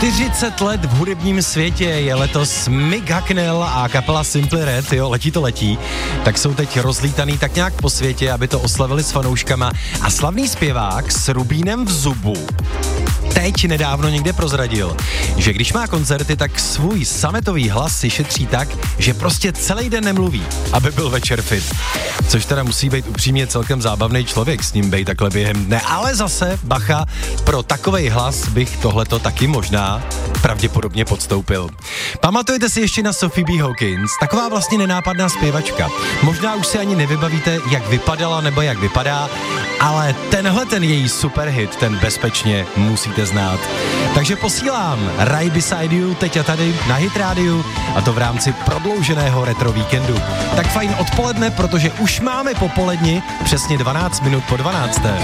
40 let v hudebním světě je letos Mick Hucknall a kapela Simply Red, jo, letí, tak jsou teď rozlítaný tak nějak po světě, aby to oslavili s fanouškama. A slavný zpěvák s rubínem v zubu teď nedávno někde prozradil, že když má koncerty, tak svůj sametový hlas si šetří tak, že prostě celý den nemluví, aby byl večer fit. Což teda musí být upřímně celkem zábavný člověk s ním bejt takhle během dne. Ale zase, bacha, pro takovej hlas bych tohleto taky možná pravděpodobně podstoupil. Pamatujete si ještě na Sophie B. Hawkins? Taková vlastně nenápadná zpěvačka. Možná už si ani nevybavíte, jak vypadala nebo jak vypadá, ale tenhle ten její superhit, ten bezpečně musíte znát. Takže posílám Right Beside You teď a tady na Hit Radio, a to v rámci prodlouženého retro víkendu. Tak fajn odpoledne, protože už máme popoledni přesně 12 minut po 12.